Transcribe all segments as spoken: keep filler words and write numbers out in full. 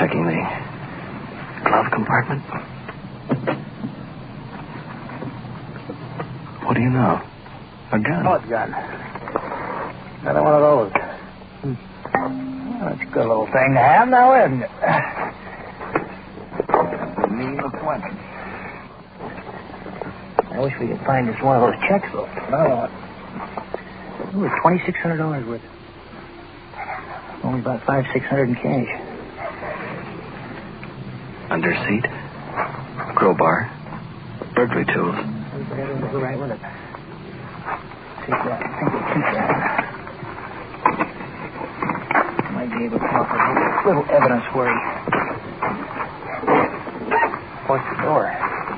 checking the glove compartment. What do you know? A gun. Oh, it's a gun. Another one of those. Hmm. Well, that's a good little thing to have now, isn't it? Mean of weapon. I wish we could find just one of those checks, though. No. It was twenty-six hundred dollars worth. Only about five, six hundred in cash. Under seat. Crowbar. Burglary tools. Everything will go right with it. Take that. I think we'll keep that. Might be able to come up with a little evidence where he forced the door.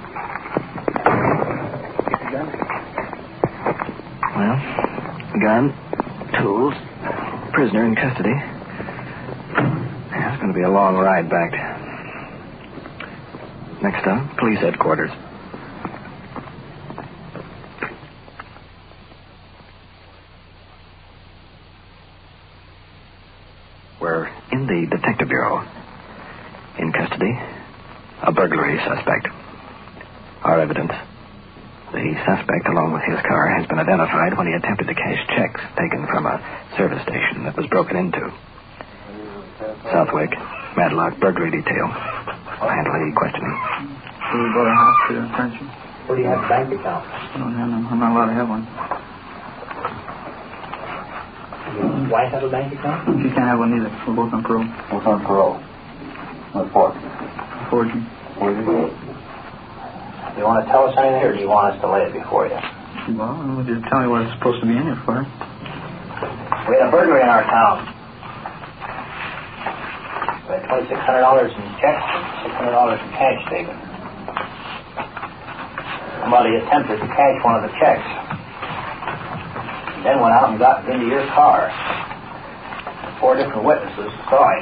Get the gun? Well, gun, tools, prisoner in custody. Yeah, it's going to be a long ride back. Next up, police headquarters. We're in the Detective Bureau. In custody, a burglary suspect. Our evidence. The suspect, along with his car, has been identified when he attempted to cash checks taken from a service station that was broken into. Southwick, Madlock, burglary detail. I'll handle the questioning. So we bought a house for your attention. Where do you have a bank account? I don't have none. I'm not allowed to have one. Your wife have a bank account? She can't have one either. We're both on parole. What's on parole? What for? Forging. Forging? Do you want to tell us anything, or do you want us to lay it before you? Well, would you tell me what it's supposed to be in here for? We had a burglary in our town. We had twenty-six hundred dollars in checks and six hundred dollars in cash taken. Somebody attempted to cash one of the checks. And then went out and got into your car. Four different witnesses saw it.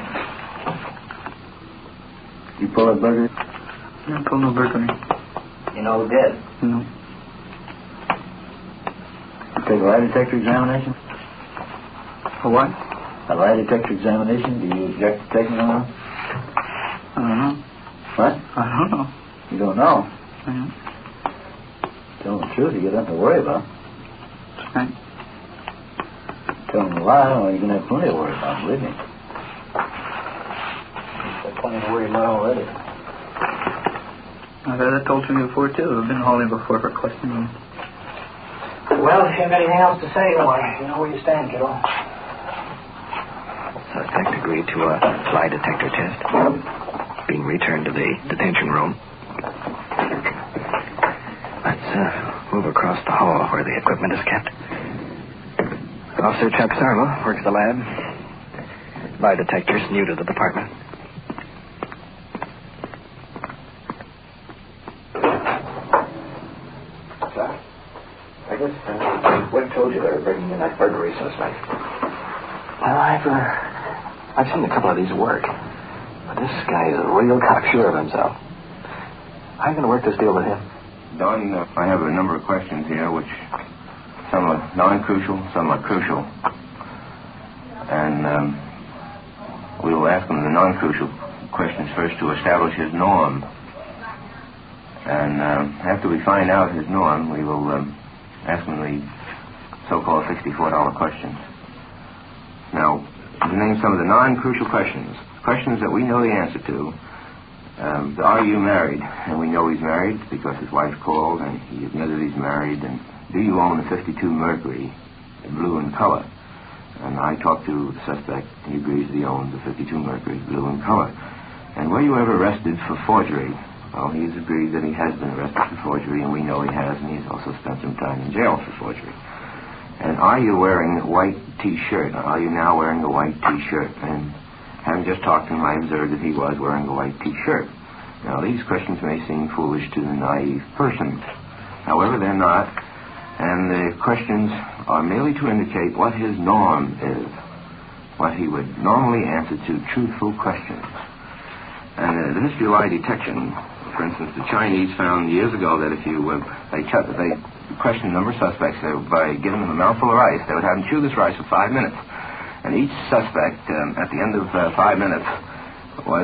You pull a burglary? I didn't pull no burglary. You know who did? No. You take a lie detector examination? For what? A lie detector examination? Do you object to taking one? I don't know. What? I don't know. You don't know? Yeah. Tell them the truth, you got nothing to worry about. That's right. Tell them a lie, well, you're going to have plenty to worry about, believe me. You've got plenty to worry about already. I've had that told to me before, too. I've been hauled in before for questioning. Well, if you have anything else to say, why, you know where you stand, kiddo. Suspect agreed to a lie detector test. Being returned to the detention room. Let's uh, move across the hall where the equipment is kept. Officer Chuck Sarlo works the lab. Lie detector's new to the department. Sir, I guess uh, what told you they were bringing in that burglary suspect? Well, I've, uh, I've seen a couple of these work. But this guy is a real cocksure of himself. I'm going to work this deal with him. Don, uh, I have a number of questions here, which some are non-crucial, some are crucial. And um, we will ask him the non-crucial questions first to establish his norm. And um, after we find out his norm, we will um, ask him the so-called sixty-four dollar questions. Now, to name some of the non-crucial questions, questions that we know the answer to. Um, are you married? And we know he's married because his wife called and he admitted he's married. And do you own a fifty-two Mercury, blue in color? And I talked to the suspect. He agrees that he owns a fifty-two Mercury, blue in color. And were you ever arrested for forgery? Well, he's agreed that he has been arrested for forgery, and we know he has, and he's also spent some time in jail for forgery. And are you wearing a white T-shirt? Are you now wearing a white T-shirt? And having just talked to him, I observed that he was wearing a white T-shirt. Now, these questions may seem foolish to the naive person. However, they're not. And the questions are merely to indicate what his norm is, what he would normally answer to truthful questions. And uh, the history of lie detection, for instance, the Chinese found years ago that if you uh, they, ch- they questioned a number of suspects they, by giving them a mouthful of rice, they would have them chew this rice for five minutes. And each suspect, um, at the end of uh, five minutes, was